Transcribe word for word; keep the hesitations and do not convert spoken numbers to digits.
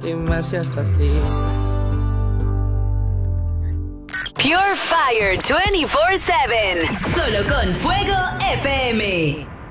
Dime si estás lista. Pure Fire veinticuatro siete. Solo con Fuego F M.